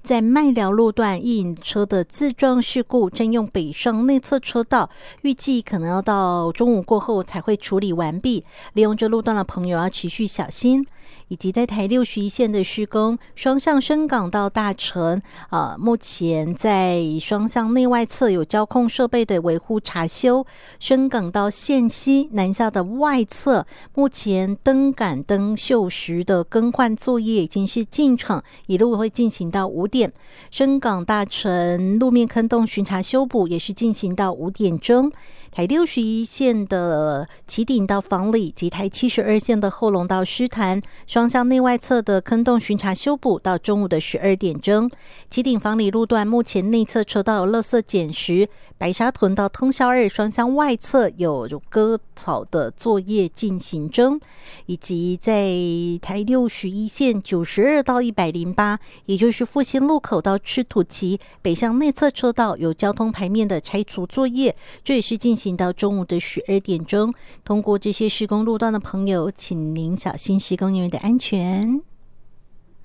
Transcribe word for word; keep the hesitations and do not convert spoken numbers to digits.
在麦寮路段一引车的自撞事故，占用北上内侧车道，预计可能要到中午过后才会处理完毕，利用这路段的朋友要持续小心。以及在台六十一线的施工，双向深港到大城，呃，目前在双向内外侧有交控设备的维护查修，深港到线西南下的外侧，目前灯杆灯锈蚀的更换作业已经是进场，一路会进行到五点。深港大城路面坑洞巡查修补也是进行到五点钟。台六十一线的旗顶到房里及台七十二线的后龙到狮潭，双向内外侧的坑洞巡查修补到中午的十二点钟。旗顶房里路段目前内侧车道有垃圾捡拾，白沙屯到通霄二双向外侧有割草的作业进行中，以及在台六十一线九十二到一百零八，也就是复兴路口到赤土崎北向内侧车道有交通排面的拆除作业，这也是进行到中午的十二点钟。通过这些施工路段的朋友，请您小心施工人员的安全。